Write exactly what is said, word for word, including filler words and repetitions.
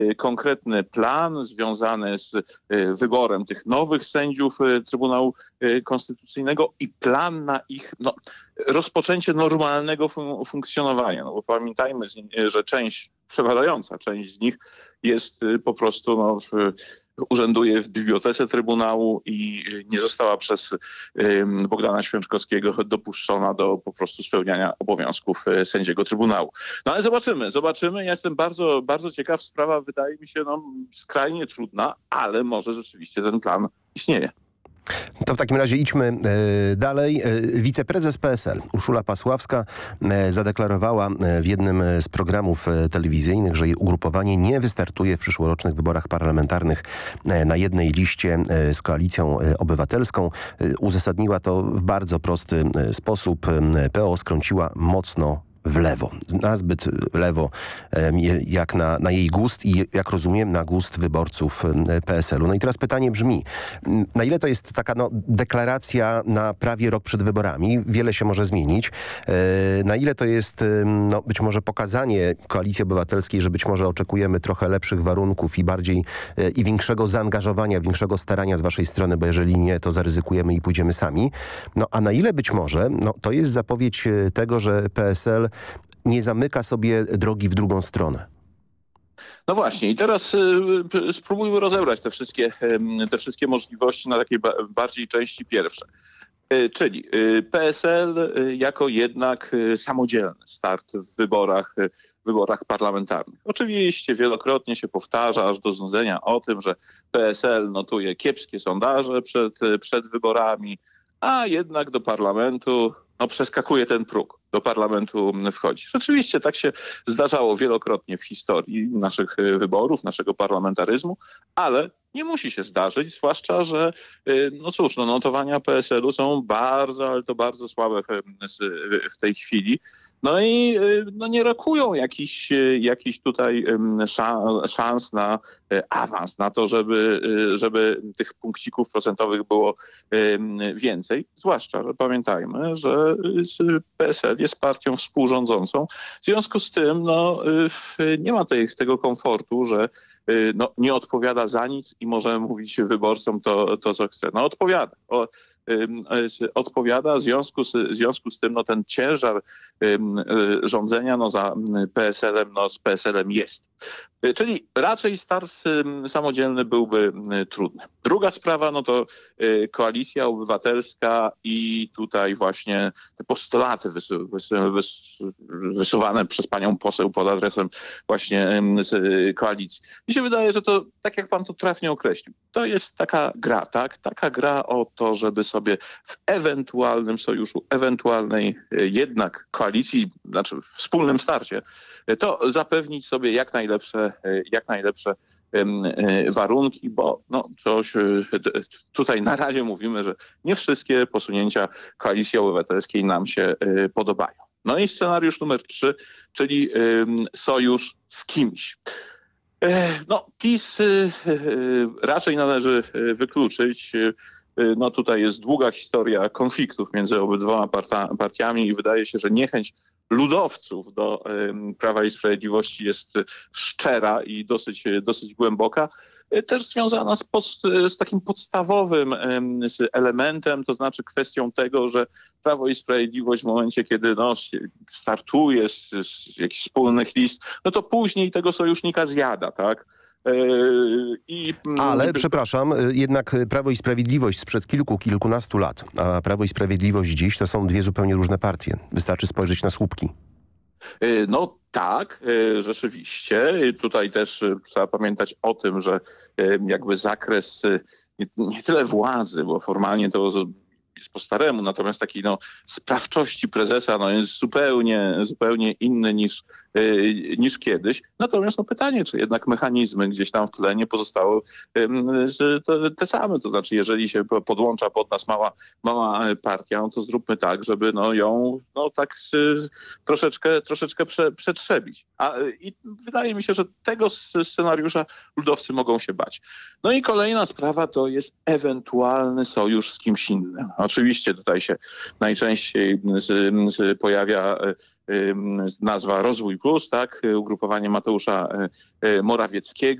konkretny plan związany z wyborem tych nowych sędziów Trybunału Konstytucyjnego i plan na ich no, rozpoczęcie normalnego fun- funkcjonowania. No bo pamiętajmy, że część, przeważająca część z nich jest po prostu no, urzęduje w bibliotece Trybunału i nie została przez Bogdana Święczkowskiego dopuszczona do po prostu spełniania obowiązków sędziego Trybunału. No ale zobaczymy, zobaczymy. Ja jestem bardzo, bardzo ciekaw. Sprawa wydaje mi się no, skrajnie trudna, ale może rzeczywiście ten plan istnieje. To w takim razie idźmy e, dalej. E, wiceprezes P S L Urszula Pasławska e, zadeklarowała w jednym z programów e, telewizyjnych, że jej ugrupowanie nie wystartuje w przyszłorocznych wyborach parlamentarnych e, na jednej liście e, z Koalicją e, Obywatelską. E, uzasadniła to w bardzo prosty e, sposób. E, P O skręciła mocno w lewo. Nazbyt lewo jak na, na jej gust i jak rozumiem na gust wyborców P S L u. No i teraz pytanie brzmi, na ile to jest taka no, deklaracja na prawie rok przed wyborami? Wiele się może zmienić. Na ile to jest no, być może pokazanie Koalicji Obywatelskiej, że być może oczekujemy trochę lepszych warunków i bardziej i większego zaangażowania, większego starania z waszej strony, bo jeżeli nie, to zaryzykujemy i pójdziemy sami. No a na ile być może no, to jest zapowiedź tego, że P S L nie zamyka sobie drogi w drugą stronę. No właśnie i teraz y, spróbujmy rozebrać te wszystkie, y, te wszystkie możliwości na takiej ba- bardziej części pierwsze. Y, czyli y, P S L y, jako jednak y, samodzielny start w wyborach, y, wyborach parlamentarnych. Oczywiście wielokrotnie się powtarza aż do znudzenia o tym, że P S L notuje kiepskie sondaże przed, y, przed wyborami, a jednak do parlamentu no, przeskakuje ten próg, do parlamentu wchodzi. Rzeczywiście tak się zdarzało wielokrotnie w historii naszych wyborów, naszego parlamentaryzmu, ale nie musi się zdarzyć, zwłaszcza, że no cóż, no, notowania P S L u są bardzo, ale to bardzo słabe w tej chwili. No i no, nie rokują jakichś jakiś tutaj szans na awans, na to, żeby, żeby tych punkcików procentowych było więcej. Zwłaszcza, że pamiętajmy, że P S L jest partią współrządzącą. W związku z tym no, nie ma tej, tego komfortu, że no, nie odpowiada za nic i może mówić wyborcom to, to co chce. No odpowiada. O, odpowiada. W związku z, w związku z tym no, ten ciężar rządzenia no, za P S L em, no, z P S L em jest. Czyli raczej start samodzielny byłby trudny. Druga sprawa no to Koalicja Obywatelska i tutaj właśnie te postulaty wysu, wysu, wysu, wysuwane przez panią poseł pod adresem właśnie z koalicji. Mi się wydaje, że to tak jak pan to trafnie określił, to jest taka gra, tak? Taka gra o to, żeby sobie w ewentualnym sojuszu, ewentualnej jednak koalicji, znaczy w wspólnym starcie, to zapewnić sobie jak najlepsze, jak najlepsze warunki, bo no, coś, tutaj na razie mówimy, że nie wszystkie posunięcia Koalicji Obywatelskiej nam się podobają. No i scenariusz numer trzy, czyli sojusz z kimś. No, PiS raczej należy wykluczyć. No tutaj jest długa historia konfliktów między obydwoma parta- partiami i wydaje się, że niechęć ludowców do y, Prawa i Sprawiedliwości jest szczera i dosyć, dosyć głęboka. Y, też związana z, pod, z takim podstawowym y, z elementem, to znaczy kwestią tego, że Prawo i Sprawiedliwość w momencie, kiedy no, startuje z, z jakichś wspólnych list, no to później tego sojusznika zjada, tak? I, Ale, przepraszam, jednak Prawo i Sprawiedliwość sprzed kilku, kilkunastu lat, a Prawo i Sprawiedliwość dziś to są dwie zupełnie różne partie. Wystarczy spojrzeć na słupki. No tak, rzeczywiście. Tutaj też trzeba pamiętać o tym, że jakby zakres nie, nie tyle władzy, bo formalnie to jest po staremu, natomiast takiej no, sprawczości prezesa no, jest zupełnie, zupełnie inny niż, yy, niż kiedyś. Natomiast no, pytanie, czy jednak mechanizmy gdzieś tam w tle nie pozostały yy, te, te same. To znaczy, jeżeli się podłącza pod nas mała, mała partia, no, to zróbmy tak, żeby no, ją no, tak yy, troszeczkę, troszeczkę prze, przetrzebić. A, I wydaje mi się, że tego scenariusza ludowcy mogą się bać. No i kolejna sprawa to jest ewentualny sojusz z kimś innym. Oczywiście tutaj się najczęściej z, z pojawia nazwa Rozwój Plus, tak, ugrupowanie Mateusza Morawieckiego.